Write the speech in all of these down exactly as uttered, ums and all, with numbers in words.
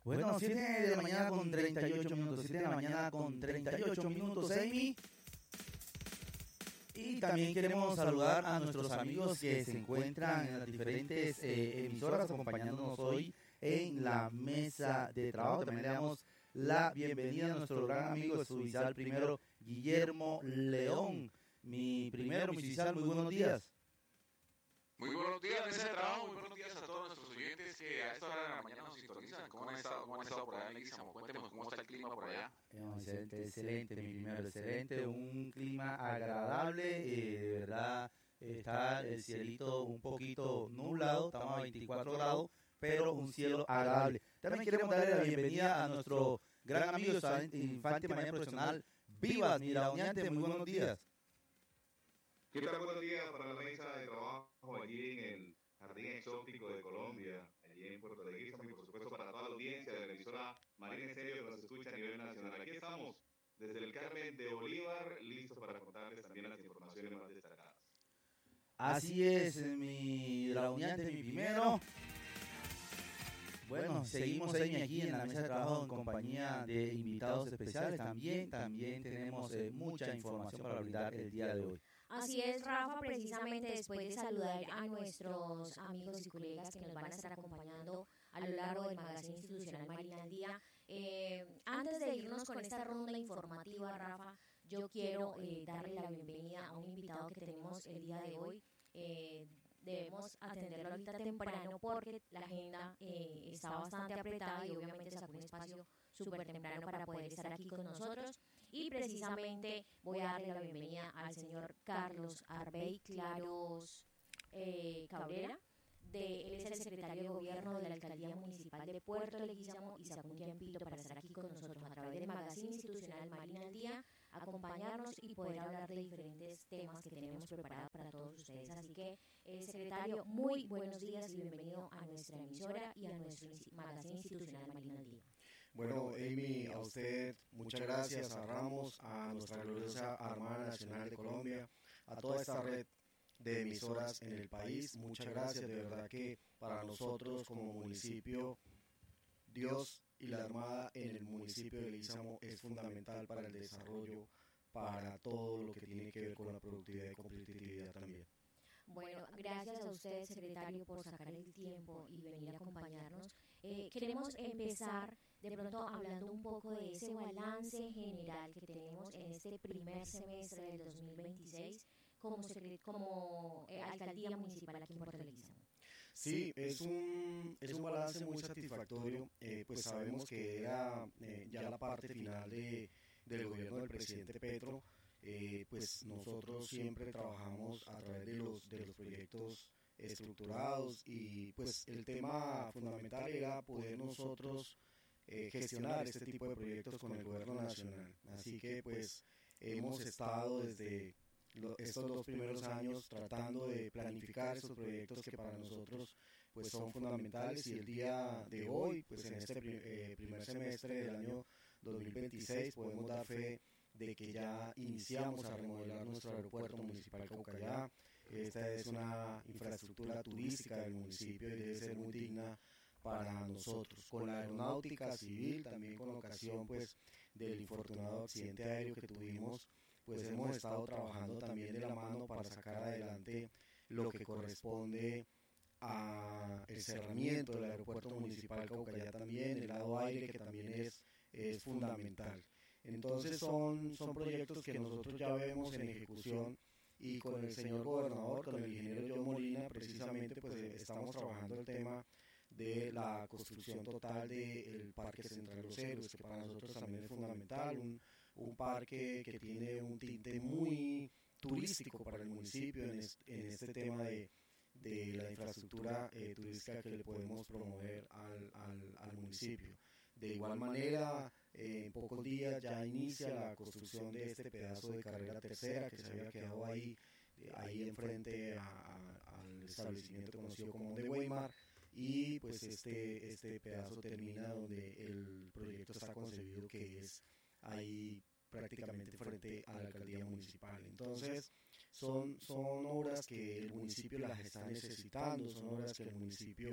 Bueno, siete de la mañana con treinta y ocho minutos, siete de la mañana con treinta y ocho minutos, Amy. Y también queremos saludar a nuestros amigos que se encuentran en las diferentes eh, emisoras acompañándonos hoy en la mesa de trabajo. También le damos la bienvenida a nuestro gran amigo de Subizal primero, Guillermo León. Mi primero, mi Subizal, muy buenos días. Muy buenos días, mesa de trabajo, muy buenos días a todos nuestros oyentes que a esta hora de la mañana nos sintonizan. ¿Cómo han estado, cómo han estado por allá en Leguizamo? Cuéntenos cómo está el clima por allá. No, excelente, excelente, mi primero, excelente, un clima agradable, eh, de verdad está el cielito un poquito nublado, estamos a veinticuatro grados, pero un cielo agradable. También queremos darle la bienvenida a nuestro gran amigo infante de manera profesional, Vivas, mi launeante, muy buenos días. ¿Qué tal? Buenos días para la mesa de trabajo allí en el Jardín Exótico de Colombia, allí en Puerto Leguízamo, y por supuesto para toda la audiencia de la emisora Marina Estéreo que nos escucha a nivel nacional. Aquí estamos desde el Carmen de Bolívar, listos para contarles también las informaciones más destacadas. Así es, mi launeante, mi primero. Bueno, seguimos Amy aquí en la mesa de trabajo en compañía de invitados especiales. También, también tenemos eh, mucha información para brindar el día de hoy. Así es, Rafa, precisamente después de saludar a nuestros amigos y colegas que nos van a estar acompañando a lo largo del Magazine Institucional Marina al Día. Eh, antes de irnos con esta ronda informativa, Rafa, yo quiero eh, darle la bienvenida a un invitado que tenemos el día de hoy. Eh, debemos atenderlo ahorita temprano porque la agenda eh, está bastante apretada y obviamente sacó un espacio súper temprano para poder estar aquí con nosotros. Y precisamente voy a darle la bienvenida al señor Carlos Arbey Claros eh, Cabrera. De, él es el secretario de Gobierno de la Alcaldía Municipal de Puerto Leguízamo y sacó un tiempito para estar aquí con nosotros a través del Magazine Institucional Marina al Día, acompañarnos y poder hablar de diferentes temas que tenemos preparados para todos ustedes. Así que, eh, secretario, muy buenos días y bienvenido a nuestra emisora y a nuestro Magazine Institucional Marina al Día. Bueno, Amy, a usted muchas gracias, a Ramos, a nuestra gloriosa Armada Nacional de Colombia, a toda esta red de emisoras en el país. Muchas gracias, de verdad que para nosotros como municipio, Dios y la Armada en el municipio de Leguízamo es fundamental para el desarrollo, para todo lo que tiene que ver con la productividad y competitividad también. Bueno, gracias a usted, secretario, por sacar el tiempo y venir a acompañarnos. Eh, queremos empezar de pronto hablando un poco de ese balance general que tenemos en este primer semestre del dos mil veintiséis como, como eh, alcaldía municipal aquí en Puerto Leguízamo. Sí, es un, es un balance muy satisfactorio, eh, pues sabemos que era eh, ya la parte final de, del gobierno del presidente Petro. Eh, pues nosotros siempre trabajamos a través de los, de los proyectos estructurados y pues el tema fundamental era poder nosotros eh, gestionar este tipo de proyectos con el gobierno nacional. Así que pues hemos estado desde lo, estos dos primeros años tratando de planificar estos proyectos que para nosotros pues son fundamentales, y el día de hoy pues en este eh, primer semestre del año dos mil veintiséis podemos dar fe de que ya iniciamos a remodelar nuestro aeropuerto municipal Caucayá. Esta es una infraestructura turística del municipio y debe ser muy digna para nosotros. Con la aeronáutica civil, también con ocasión pues del infortunado accidente aéreo que tuvimos, pues hemos estado trabajando también de la mano para sacar adelante lo que corresponde a el cerramiento del aeropuerto municipal Caucayá también, el lado aire que también es, es fundamental. Entonces son, son proyectos que nosotros ya vemos en ejecución, y con el señor gobernador, con el ingeniero John Molina, precisamente pues estamos trabajando el tema de la construcción total del Parque Central Los Héroes, que para nosotros también es fundamental, un, un parque que tiene un tinte muy turístico para el municipio en este, en este tema de, de la infraestructura eh, turística que le podemos promover al, al, al municipio. De igual manera, eh, en pocos días ya inicia la construcción de este pedazo de carrera tercera que se había quedado ahí, eh, ahí enfrente a, a, al establecimiento conocido como de Weimar, y pues este, este pedazo termina donde el proyecto está concebido, que es ahí prácticamente frente a la alcaldía municipal. Entonces son, son obras que el municipio las está necesitando, son obras que el municipio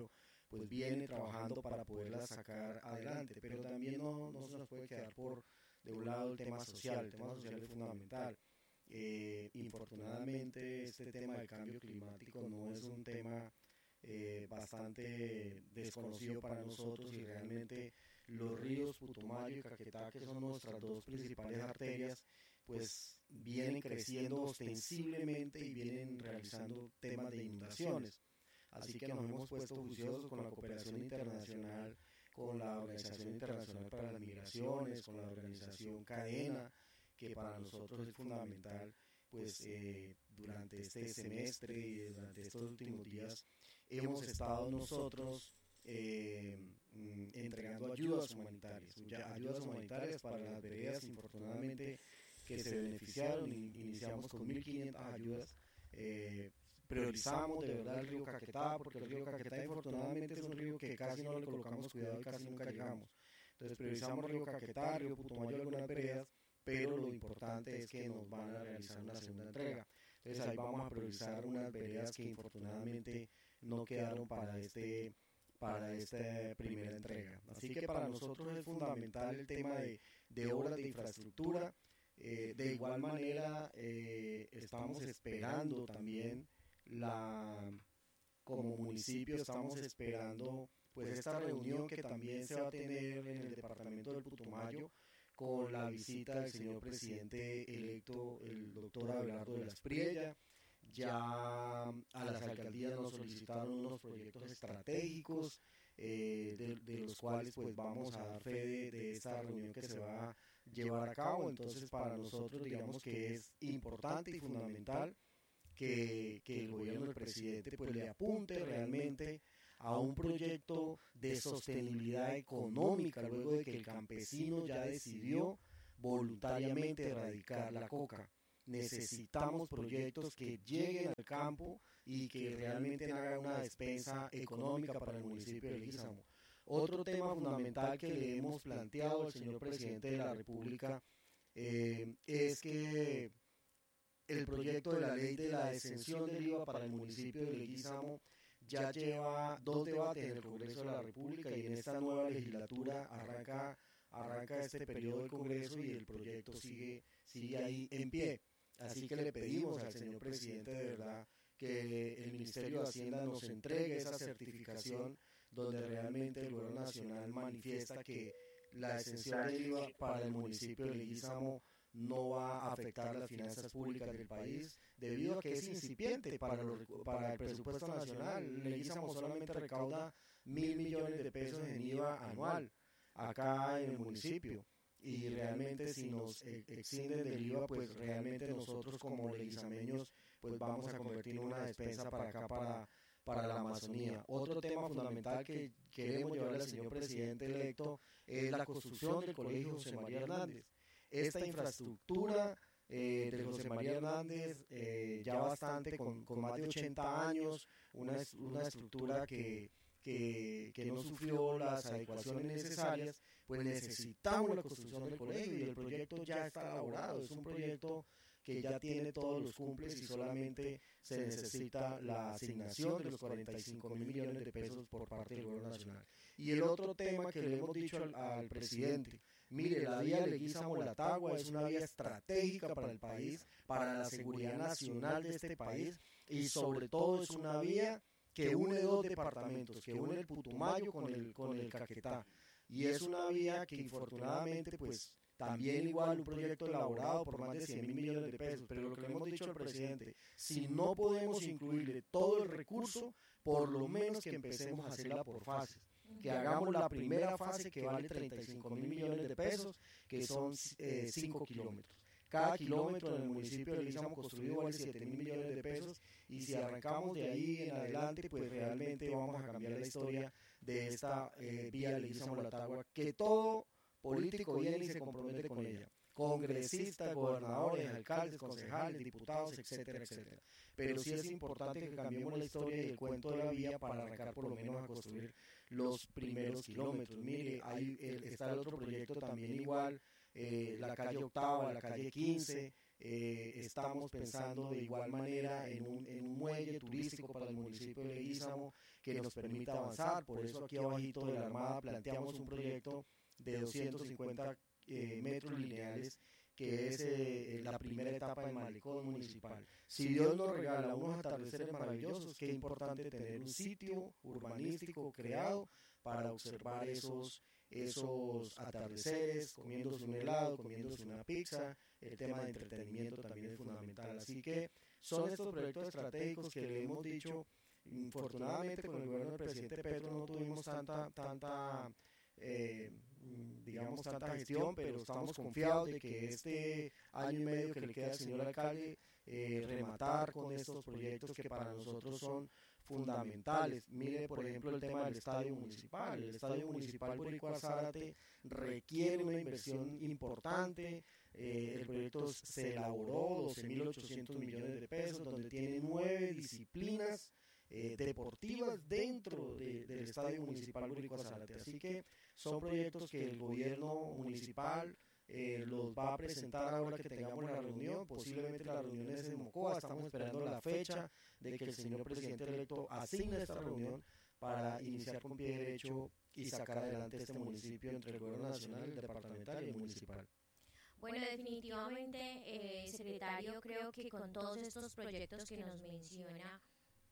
pues viene trabajando para poderla sacar adelante, pero también no, no se nos puede quedar por de un lado el tema social. El tema social es fundamental. Eh, infortunadamente este tema del cambio climático no es un tema eh, bastante desconocido para nosotros, y realmente los ríos Putumayo y Caquetá, que son nuestras dos principales arterias, pues vienen creciendo ostensiblemente y vienen realizando temas de inundaciones. Así que nos hemos puesto juiciosos con la cooperación internacional, con la Organización Internacional para las Migraciones, con la organización Cadena, que para nosotros es fundamental. Pues eh, durante este semestre y durante estos últimos días hemos estado nosotros eh, entregando ayudas humanitarias, ayudas humanitarias para las veredas, infortunadamente, que se beneficiaron. Iniciamos con mil quinientas ayudas. Eh, priorizamos de verdad el río Caquetá, porque el río Caquetá infortunadamente es un río que casi no le colocamos cuidado y casi nunca llegamos. Entonces priorizamos el río Caquetá, río Putumayo, algunas veredas, pero lo importante es que nos van a realizar una segunda entrega. Entonces ahí vamos a priorizar unas veredas que infortunadamente no quedaron para este para esta primera entrega. Así que para nosotros es fundamental el tema de, de obras de infraestructura. Eh, de igual manera eh, estamos esperando también la como municipio estamos esperando pues esta reunión que también se va a tener en el departamento del Putumayo, con la visita del señor presidente electo, el doctor Abelardo de la Espriella. Ya a las alcaldías nos solicitaron unos proyectos estratégicos, eh, de, de los cuales pues vamos a dar fe de, de esta reunión que se va a llevar a cabo. Entonces para nosotros digamos que es importante y fundamental que, que el gobierno del presidente pues le apunte realmente a un proyecto de sostenibilidad económica, luego de que el campesino ya decidió voluntariamente erradicar la coca. Necesitamos proyectos que lleguen al campo y que realmente hagan una despensa económica para el municipio de Leguízamo. Otro tema fundamental que le hemos planteado al señor presidente de la República eh, es que el proyecto de la ley de la exención del I V A para el municipio de Leguízamo ya lleva dos debates en el Congreso de la República, y en esta nueva legislatura arranca, arranca este periodo del Congreso y el proyecto sigue, sigue ahí en pie. Así que le pedimos al señor presidente de verdad que el Ministerio de Hacienda nos entregue esa certificación donde realmente el gobierno nacional manifiesta que la exención del I V A para el municipio de Leguízamo no va a afectar las finanzas públicas del país, debido a que es incipiente para, los, para el presupuesto nacional. Leguízamo solamente recauda mil millones de pesos en I V A anual acá en el municipio, y realmente si nos extienden del I V A, pues realmente nosotros como leguizameños pues vamos a convertir en una despensa para acá, para, para la Amazonía. Otro tema fundamental que queremos llevarle al señor presidente electo es la construcción del Colegio José María Hernández. Esta infraestructura eh, del José María Hernández, eh, ya bastante, con, con más de ochenta años, una, una estructura que, que, que no sufrió las adecuaciones necesarias, pues necesitamos la construcción del colegio, y el proyecto ya está elaborado. Es un proyecto que ya tiene todos los cumples y solamente se necesita la asignación de los cuarenta y cinco mil millones de pesos por parte del gobierno nacional. Y el otro tema que le hemos dicho al, al presidente: mire, la vía Leguízamo-La Tagua es una vía estratégica para el país, para la seguridad nacional de este país, y sobre todo es una vía que une dos departamentos, que une el Putumayo con el, con el Caquetá. Y es una vía que infortunadamente pues también igual un proyecto elaborado por más de cien mil millones de pesos, pero lo que le hemos dicho al presidente: si no podemos incluirle todo el recurso, por lo menos que empecemos a hacerla por fases, que hagamos la primera fase que vale treinta y cinco mil millones de pesos, que son cinco kilómetros. Cada kilómetro en el municipio de Leguízamo construido vale siete mil millones de pesos, y si arrancamos de ahí en adelante, pues realmente vamos a cambiar la historia de esta eh, vía Leguízamo-La Tagua, que todo político viene y se compromete con ella. Congresistas, gobernadores, alcaldes, concejales, diputados, etcétera, etcétera. Pero sí es importante que cambiemos la historia y el cuento de la vía para arrancar por lo menos a construir los primeros kilómetros. Mire, ahí está el otro proyecto también igual eh, la calle Octava, la calle quince. Eh, estamos pensando de igual manera en un, en un muelle turístico para el municipio de Leguízamo que nos permita avanzar. Por eso aquí abajito de la Armada planteamos un proyecto de doscientos cincuenta eh, metros lineales, que es eh, la primera etapa del malecón municipal. Si Dios nos regala unos atardeceres maravillosos, qué importante tener un sitio urbanístico creado para observar esos, esos atardeceres, comiéndose un helado, comiéndose una pizza. El tema de entretenimiento también es fundamental. Así que son estos proyectos estratégicos que le hemos dicho. Infortunadamente con el gobierno del presidente Petro no tuvimos tanta, tanta eh, digamos, tanta gestión, pero estamos confiados de que este año y medio que le queda al señor alcalde, eh, rematar con estos proyectos que para nosotros son fundamentales. Mire, por ejemplo, el tema del estadio municipal. El estadio municipal Boricua Zárate requiere una inversión importante. Eh, el proyecto se elaboró doce mil ochocientos millones de pesos, donde tiene nueve disciplinas eh, deportivas dentro de, del estadio municipal Boricua Zárate. Así que son proyectos que el gobierno municipal eh, los va a presentar ahora que tengamos la reunión. Posiblemente la reunión es en Mocoa. Estamos esperando la fecha de que el señor presidente electo asigne esta reunión para iniciar con pie derecho y sacar adelante este municipio entre el gobierno nacional, el departamental y el municipal. Bueno, definitivamente, eh, secretario, creo que con todos estos proyectos que nos menciona,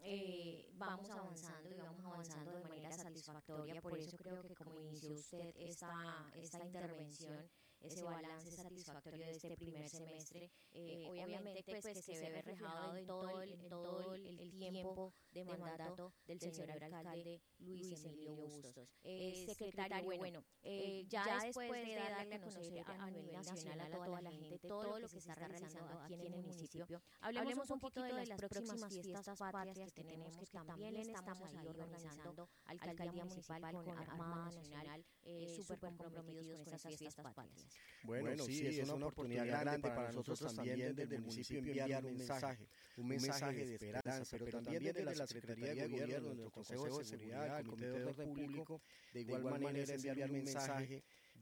eh, vamos avanzando y vamos avanzando de manera satisfactoria. Por eso creo que como inició usted esta, esta intervención, ese balance satisfactorio de este primer semestre, eh, obviamente pues, pues que se ve reflejado en todo el, en todo el, el tiempo de mandato del señor alcalde Luis Emilio Bustos. Eh, secretario, bueno, eh, ya después de darle a conocer a nivel nacional a toda la gente todo lo que se está realizando aquí en el municipio, hablemos un poquito de las próximas fiestas patrias que tenemos, que también estamos ahí organizando Alcaldía Municipal con Armada Nacional, eh, súper comprometidos con esas fiestas patrias. Bueno, bueno, sí, es, es una oportunidad grande para nosotros también desde el municipio enviar un mensaje, un mensaje de esperanza, pero también desde la Secretaría de Gobierno, nuestro Consejo de Seguridad, el Comité de Orden Público, de igual manera es enviar un mensaje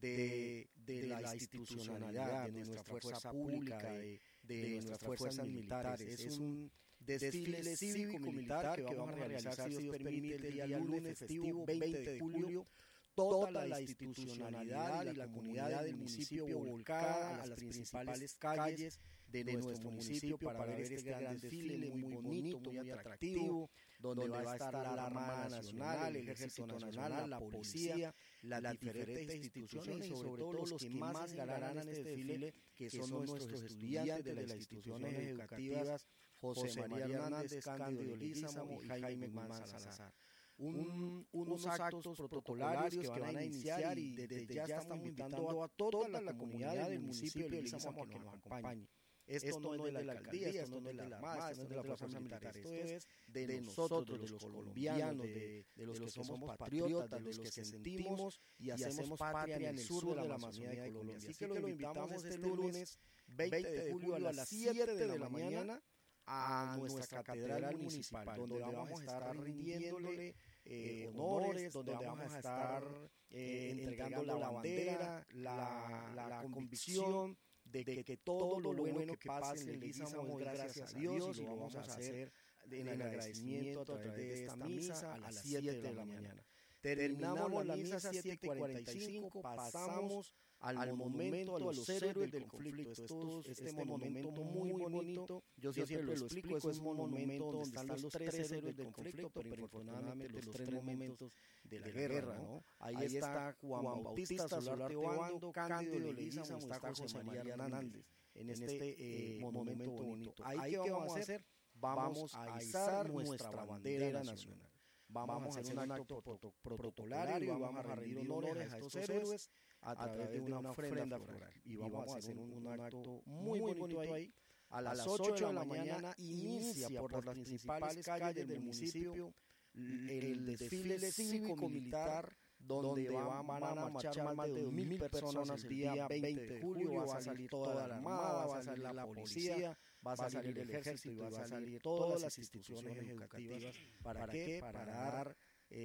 de, de la institucionalidad, de nuestra fuerza pública, de, de nuestras fuerzas militares. Es un desfile cívico-militar que vamos a realizar, si Dios permite, el día lunes festivo veinte de julio. Toda la institucionalidad y la comunidad del municipio volcada a las principales calles de nuestro municipio para ver este gran desfile muy bonito, muy atractivo, donde va a estar la Armada Nacional, el Ejército Nacional, la Policía, las diferentes instituciones y sobre todo los que más ganarán en este desfile, que son nuestros estudiantes de las instituciones educativas José María Hernández, Cándido Leguízamo y Jaime Guzmán Salazar. Un, unos actos protocolarios que van a iniciar y desde ya estamos invitando a toda la comunidad del municipio de Leguízamo a que nos acompañe. Esto no es de la alcaldía, esto no es de la Armada, esto no es de la fuerza militar, esto es de nosotros, de los colombianos, de, de los que somos patriotas, de los que sentimos y hacemos patria en el sur de la Amazonía de Colombia. Así que lo invitamos este lunes veinte de julio a las siete de la mañana a nuestra catedral municipal, donde vamos a estar rindiéndole eh, honores, donde vamos a estar eh, entregando la bandera, la, la convicción de que, que todo lo bueno que pase en Leguízamo es gracias a Dios, y lo vamos a hacer en agradecimiento a través de esta misa a las siete de la mañana. Terminamos la misa a siete y cuarenta y cinco, pasamos al monumento a los héroes del conflicto. Esto, este monumento muy bonito, yo siempre lo explico, es un monumento donde están los tres héroes del conflicto, pero infortunadamente los tres momentos de la guerra, ¿no? Ahí está Juan Bautista Solarte Obando, Cándido Leguízamo, está José María Hernández en este eh, monumento bonito. Ahí, ¿qué vamos a hacer? Vamos a izar nuestra bandera nacional. Vamos a hacer un acto protocolario y vamos a rendir honores a estos héroes a través de una ofrenda floral. Y vamos a hacer un, un acto muy bonito ahí. A las ocho de la mañana inicia por las principales calles del municipio el desfile cívico-militar, donde van, van a marchar más de dos mil personas el día veinte de julio. Va a salir toda la Armada, va a salir la Policía, va a salir el Ejército y va a salir todas las instituciones educativas. ¿Para qué? Para dar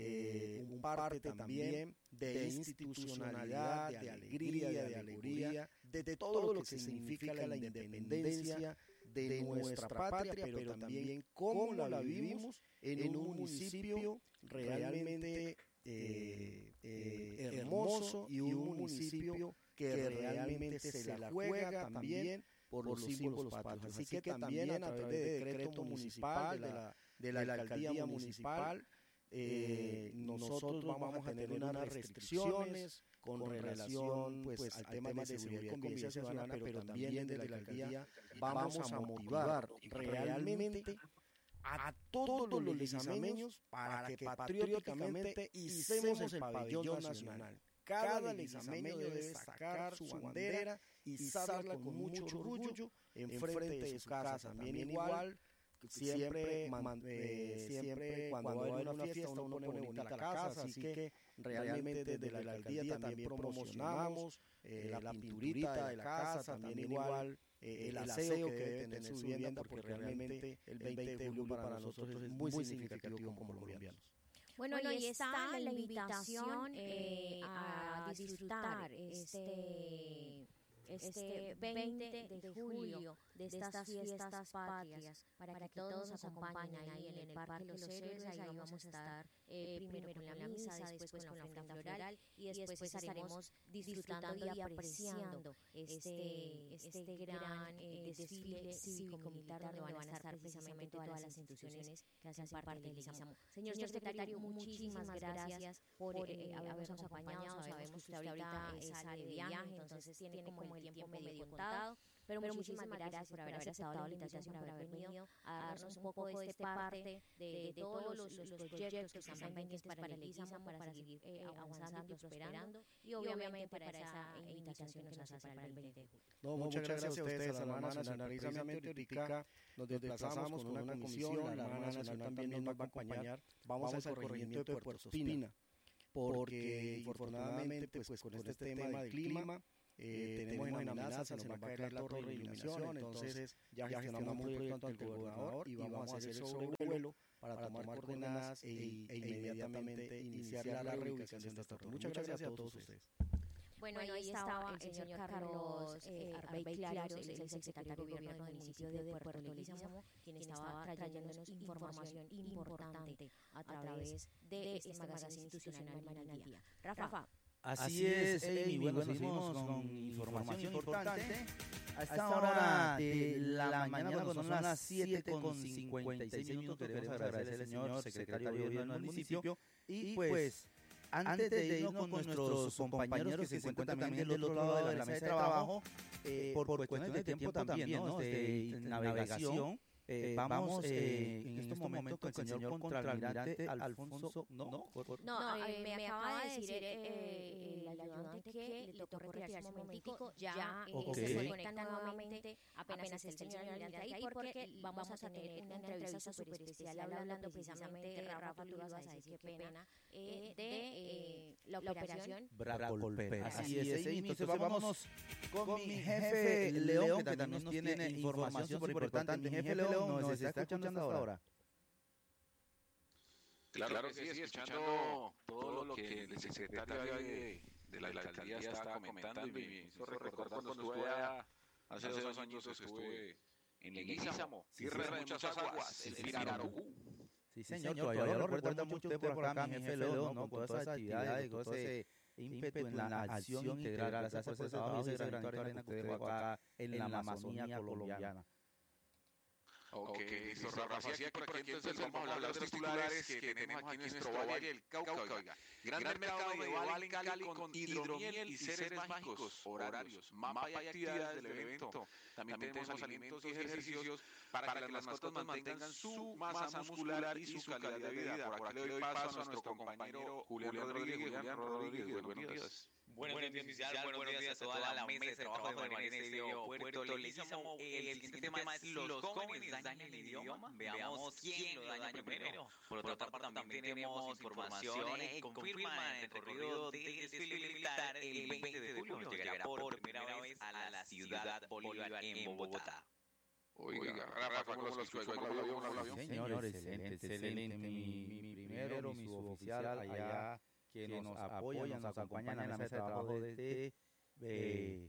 eh, un parte también de institucionalidad, de alegría, de alegoría, de, de todo lo que significa la independencia de nuestra patria, pero también cómo la vivimos en un municipio realmente eh, eh, hermoso y un municipio que realmente se la juega también por los símbolos patrios. Así que también a través de decreto municipal, de la, de la alcaldía municipal, eh, nosotros vamos a tener unas restricciones con relación pues, al tema de seguridad y convivencia ciudadana, pero también desde la alcaldía vamos a motivar realmente a todos los lizameños para que patrióticamente hicemos el pabellón nacional. Cada lizameño debe sacar su bandera y izarla con mucho orgullo en frente de su casa. También igual, siempre, man, eh, siempre cuando hay una fiesta uno pone bonita la casa, así que realmente desde la alcaldía también promocionamos eh, la pinturita de la casa, también igual eh, el aseo que debe tener su vivienda, porque realmente el veinte de julio para nosotros es muy significativo como colombianos. Bueno, bueno, y está la invitación eh, a disfrutar este, este veinte de julio de estas fiestas patrias, para que todos nos acompañen ahí en el Parque Los Héroes. Ahí vamos a estar eh, primero con la misa, después con la ofrenda floral, y después estaremos disfrutando y apreciando este, este gran eh, desfile cívico-militar, donde van a estar precisamente todas las instituciones que hacen parte del ISAMU. Señor secretario, muchísimas gracias por eh, habernos acompañado. Sabemos que usted ahorita eh, sale de viaje, entonces tiene como el tiempo medio contado, pero, pero muchísimas gracias por haber aceptado la invitación, por haber venido a darnos un poco de este parte de, de todos los, los proyectos que están pendientes para el ISAMU, para seguir eh, avanzando y prosperando, y obviamente para esa invitación que nos hace para el veinte de julio. No, muchas gracias a ustedes, a la hermana nacional. Precisamente ahorita nos desplazamos con una comisión, la hermana nacional también nos va a acompañar. Vamos al corregimiento de Puerto Espina, porque infortunadamente pues con este tema del clima Eh, tenemos en amenaza, se nos va a caer la torre de iluminación, entonces ya gestionamos un proyecto ante el gobernador y vamos a hacer el sobrevuelo para tomar coordenadas e, e inmediatamente iniciar la reubicación de esta torre. Muchas gracias a todos ustedes. Bueno, ahí estaba el señor Carlos eh, Arbey Claros, él es el secretario de gobierno del municipio de Puerto Leguízamo, quien estaba trayéndonos información importante a través de este magazine institucional Mañana al Día. Rafa. Así es, Amy. Bueno, seguimos con información importante. A esta hora de la mañana, cuando son las siete con cincuenta y seis minutos, queremos agradecer al señor secretario de gobierno del municipio. Y pues, antes de irnos con nuestros compañeros que se encuentran también del otro lado de la mesa de trabajo, eh, por cuestiones de tiempo también, ¿no? De navegación. Eh, vamos eh, en estos momentos con el señor contraalmirante Alfonso, no, no, no eh, me, me acaba de decir eh, el ayudante que le tocó retirarse un momentico, ya eh, okay. Se conecta nuevamente apenas el señor almirante ahí, porque vamos a tener una entrevista súper especial hablando precisamente, Rafa, tú vas a decir qué pena, eh, de eh, la operación Bracolper. Así es, entonces vámonos con mi jefe León, que también nos tiene información súper importante. Mi jefe León nos está escuchando hasta ahora. Claro, claro que sí, escuchando todo lo que el secretario de, de la alcaldía está comentando, y me hizo recordar cuando estuve allá, hace dos años estuve en Leguízamo, tierra de muchas aguas, el Firarogú. Sí, señor, todavía lo recuerda mucho usted por acá, mi jefe León, ¿no? Con todas esas actividades, con todo ese ímpetu en la acción integral, gracias por ese trabajo y ese granito de arena que usted dejó acá en la Amazonía colombiana. Ok, listo, Rafa. Así que por aquí entonces vamos a hablar de los titulares que tenemos aquí en nuestro valle del Cauca. Oiga, gran mercado medieval en Cali con hidromiel y seres mágicos, horarios, mapa y actividades del evento. También tenemos alimentos y ejercicios para que las mascotas mantengan su masa muscular y su calidad de vida. Por aquí le doy paso a nuestro compañero Julián Rodríguez. Julián Rodríguez, buenos días. Buenos días, oficial. Buenos días a toda la mesa de trabajo de Marina Estéreo Puerto Leguízamo. El siguiente tema es los jóvenes dañan el idioma. Veamos quién lo daña primero. Por otra parte, también tenemos informaciones que confirman el recorrido del desfile militar el veinte de julio. Llegará por primera vez a la ciudad Bolívar en Bogotá. Oiga, Rafa, ¿cómo lo escuchó? ¿Cómo lo vio? ¿Cómo lo vio? Señor, excelente, excelente. Mi, mi primero, mi suboficial allá, que nos apoyan, nos acompañan en la mesa de trabajo desde eh,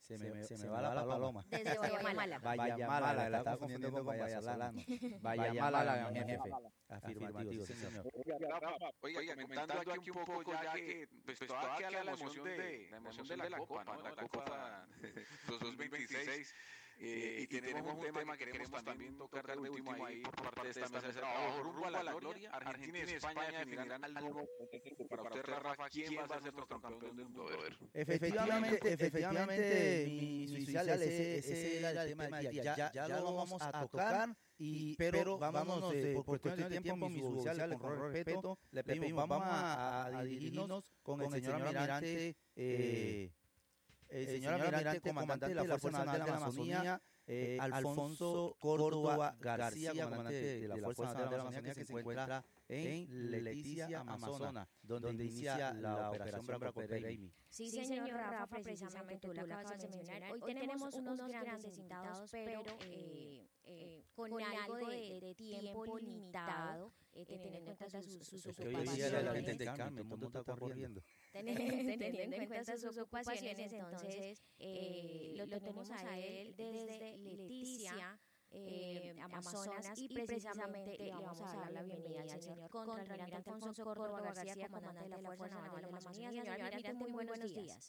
Se me, se me va la paloma. Desde Guayamala. Guayamala, la estaba confundiendo con Guayazalano. Guayamala, mi jefe. Afirmativo, sí, señor. Oiga, comentando aquí un poco ya que pues, pues todavía queda la emoción de la emoción de la Copa, ¿no? La Copa dos mil veintiséis. Eh, y tenemos un tema que queremos también tocar de último ahí por parte de esta mesa de trabajo. Rumbo a la gloria, Argentina y España definirán al nuevo. Para usted, Rafa, ¿quién va a ser nuestro campeón del mundo? A ver. Efectivamente, efectivamente, mis iniciales, ese, ese era el tema del día. Ya, ya lo vamos a tocar, y, pero vámonos, eh, por cuestiones de tiempo, mis iniciales, con respeto, le pedimos, vamos a, a dirigirnos con el señor almirante, eh, el señor almirante, comandante de la Fuerza Naval de la Amazonía, eh, Alfonso Córdoba García, comandante de la Fuerza Naval de la Amazonía, que se encuentra en Leticia, Amazonas, donde inicia la operación Bracopereimi. Sí, señor Rafa, precisamente tú lo acabas de mencionar. Hoy tenemos unos grandes invitados, pero eh, eh, con algo de, de tiempo limitado, eh, teniendo en cuenta sus, sus ocupaciones. Hoy día la gente de Carmen, el mundo está corriendo. Teniendo en cuenta sus ocupaciones, entonces eh, lo, lo tenemos a él desde Leticia, eh, Amazonas, y precisamente le vamos a dar la bienvenida al señor contraalmirante Alfonso Córdoba García, comandante de la Fuerza Naval de la Amazonía. Señor almirante, muy buenos días.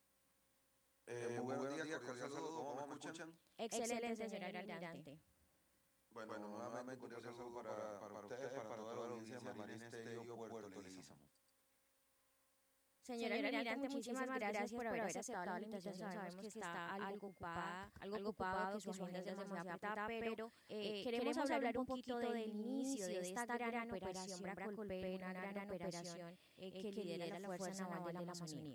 Eh, muy buenos días, cordial saludo, ¿cómo me escuchan? Excelente, señor almirante. Bueno, nuevamente un cordial saludo para, para ustedes, para toda la audiencia de Marina Estéreo Puerto Leguízamo. Señora almirante, muchísimas gracias por haber aceptado la invitación. Sabemos que está algo ocupada, algo ocupado, que su agenda es demasiado apretada, pero eh, queremos hablar un poquito del inicio de esta gran operación Bracolpe, una gran operación eh, que lidera la Fuerza Naval de la Amazonía.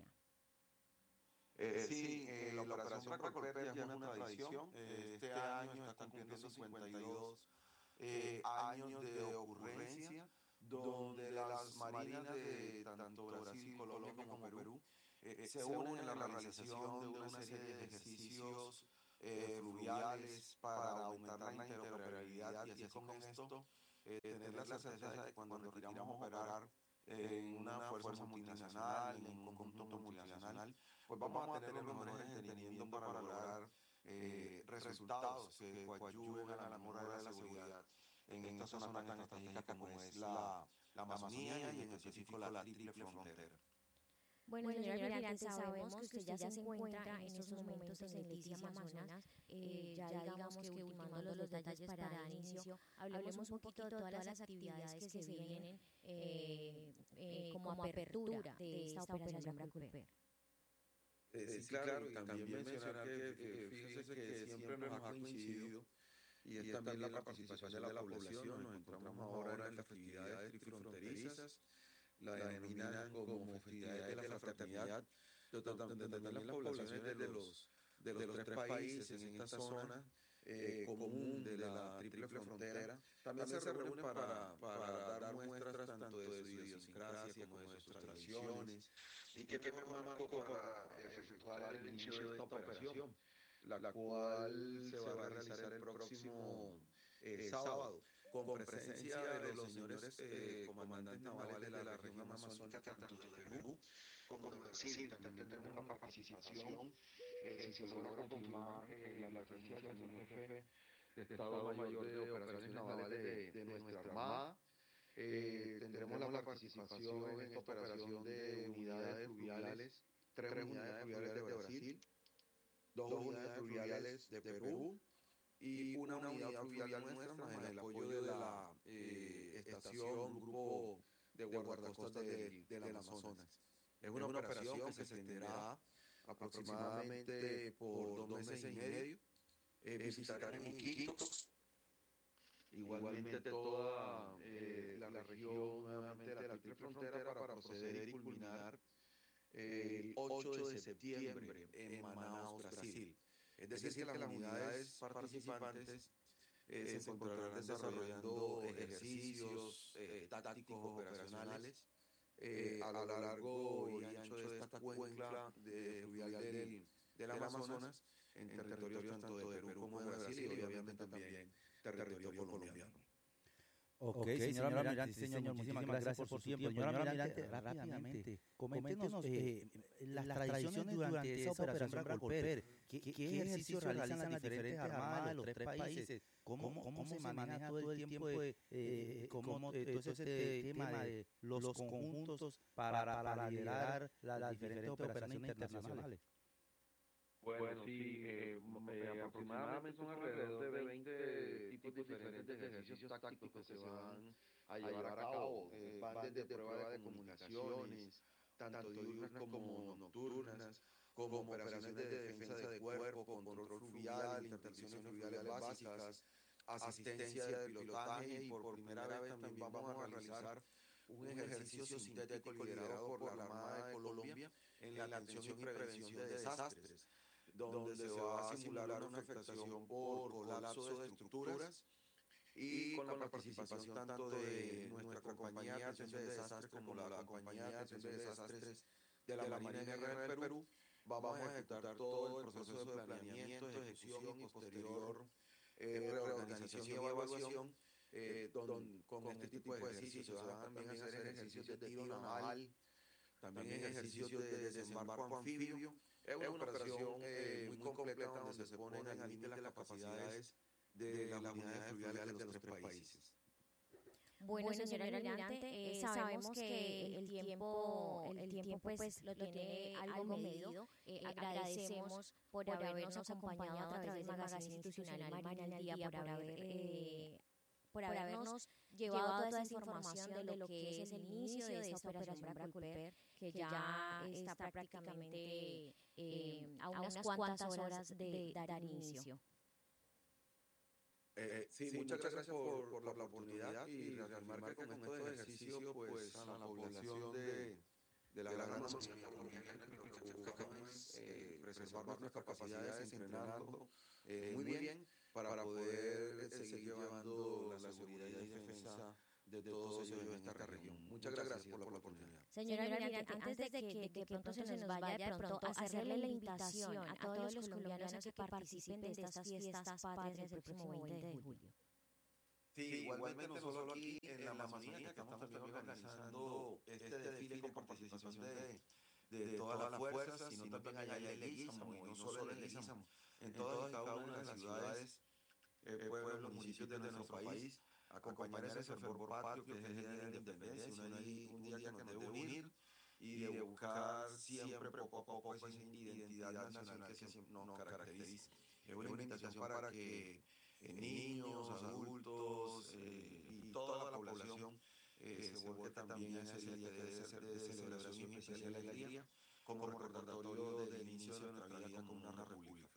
Eh, sí, eh, la operación Bracolpe ya es una tradición. Eh, este año está cumpliendo cincuenta y dos eh, años de ocurrencia, donde las marinas de tanto Brasil, Colombia como Perú eh, se unen en la realización de una serie de ejercicios eh, fluviales para aumentar la interoperabilidad y así con esto eh, tener la certeza de que cuando retiramos a operar en una fuerza multinacional, en un conjunto multinacional, pues vamos a tener los mejores entendimientos para lograr eh, resultados que coadyuven a la mejora de la seguridad en esta zona tan estratégica como es la, la Amazonía y en específico la triple frontera. Bueno, señor almirante, sabemos que usted ya se encuentra en estos momentos en Leticia, Amazonas, eh, ya digamos que ultimando los detalles para dar inicio. Hablemos un poquito de todas las actividades que se vienen eh, eh, como apertura de esta operación Bracolpe. Eh, sí, claro, y también mencionar que eh, fíjese que siempre nos ha coincidido y es también la participación de la población. Nos encontramos ahora en las festividades trifronterizas, la denominan como festividades de la fraternidad, donde también las poblaciones de los, de los tres países en esta zona eh, común de la triple frontera también se reúnen para, para dar muestras tanto de su idiosincrasia como de sus tradiciones. Y qué mejor marco para efectuar el inicio de esta operación, la cual se va a realizar el próximo eh, sábado, con presencia de los señores eh, comandantes navales de la región amazónica, tanto de Perú como de Brasil. También tenemos una participación, eh, si se logra confirmar eh, la presencia del señor jefe de Estado Mayor de Operaciones Navales de, de nuestra Armada. Eh, tendremos la participación en esta operación de unidades fluviales, tres unidades fluviales de Brasil, dos unidades fluviales de Perú y una unidad fluvial nuestra más el apoyo de la eh, estación, grupo de guardacostas del, del Amazonas. Es una operación que se extenderá aproximadamente por dos meses y medio. Eh, visitaremos Iquitos, igualmente toda eh, la región nuevamente de la triple frontera para proceder y culminar el ocho de septiembre en Manaus, Brasil. Es decir, que las unidades participantes eh, se encontrarán desarrollando ejercicios eh, tácticos operacionales eh, a lo largo y ancho de esta cuenca de fluvial del, del Amazonas, en territorio tanto de Perú como de Brasil y obviamente también territorio colombiano. Ok, okay señora, señora Almirante, sí, señor, muchísimas gracias, gracias por su tiempo. Señora Almirante, rápidamente, coméntenos eh, las tradiciones durante esa operación Bracolper. ¿Qué, qué, ¿Qué ejercicios realizan las diferentes armadas de los tres países? ¿Cómo, cómo, cómo se maneja todo el tiempo eh, eh, cómo, eh, todo este tema de los conjuntos para, para liderar las, las diferentes operaciones internacionales? Bueno, sí, eh, eh, aproximadamente son alrededor de veinte tipos diferentes de ejercicios tácticos que se van a llevar a cabo. Eh, van desde pruebas de comunicaciones, tanto diurnas como nocturnas, como operaciones de defensa de cuerpo, control fluvial, interdicciones fluviales básicas, asistencia de pilotaje y por primera vez también vamos a realizar un ejercicio sintético liderado por la Armada de Colombia en la atención y prevención de desastres, donde se va a simular una afectación por colapso de estructuras y con la participación tanto de nuestra compañía de atención de desastres como la compañía de atención de desastres de la Marina de Guerra del Perú. Vamos a ejecutar todo el proceso de planeamiento, ejecución y posterior eh, reorganización y evaluación eh, don, con este tipo de ejercicios. Se van también a hacer ejercicios de tiro naval, también ejercicios de desembarco anfibio. Es una, una operación eh, muy completa donde se ponen al límite las capacidades de las unidades fluviales de los tres países. Bueno, señora Almirante, eh, sabemos que el tiempo, el tiempo pues lo tiene algo medido. Eh, agradecemos por habernos acompañado a través del Magazine Institucional Marina al Día, por haber eh, por habernos llevado toda esa información de lo que es el inicio de esta operación Bracolper, que ya está prácticamente eh, a unas cuantas horas de dar inicio. Eh, sí, sí, muchas gracias por, por la oportunidad y reafirmar que con estos ejercicios pues a la población de, de la gran Amazonía buscamos eh, preservar nuestras capacidades, entrenando eh, muy bien para, para poder eh, seguir llevando la seguridad y defensa de todos ellos en esta región. Muchas gracias por la oportunidad. Señora Almirante, antes de que de, de pronto se nos vaya, de pronto hacerle la invitación a todos los colombianos a que participen de estas fiestas patrias el próximo veinte de julio. Sí, igualmente no solo aquí en la Amazonía, que estamos también organizando este desfile con participación de, de todas las fuerzas, sino también allá en Leguízamo, y no solo en Leguízamo, en todas y cada una de las ciudades, eh, pueblos, municipios de nuestro país, acompañar ese fervor patrio que es el Día de la Independencia, un día, un día que nos debe unir y de buscar siempre poco a poco esa identidad nacional que siempre nos caracteriza. Es una invitación para que eh, niños, adultos eh, y toda la población eh, se vuelque también a ese día que debe ser de celebración y especial de alegría como recordatorio del inicio de nuestra vida como una república.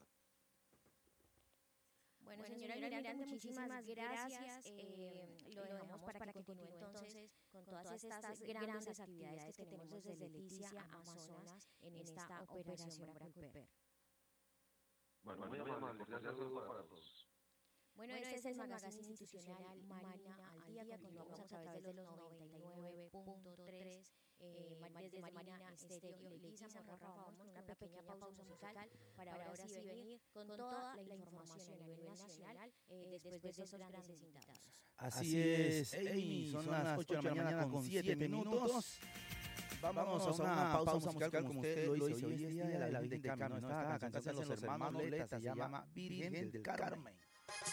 Bueno, señora Almirante, muchísimas gracias. Eh, lo dejamos para que continúe entonces con todas estas grandes actividades que tenemos desde Leticia, Amazonas, en esta operación Bracolper. Bueno, muy amable, cordial saludo para todos. Bueno, este es el Magazine Institucional Marina al Día. Continuamos a través de los noventa y nueve punto tres eh, desde Marina Estéreo y Leguízamo. Rafa, vamos con una pequeña pausa musical para ahora sí venir con toda la información a nivel nacional eh, después de esos grandes invitados. Así es, Amy, son las ocho de la mañana con siete minutos. Vámonos a una pausa musical como usted lo hizo. Hoy es Día de la Virgen del Carmen. Esta canción se hace los hermanos Leta, se llama Virgen del Carmen.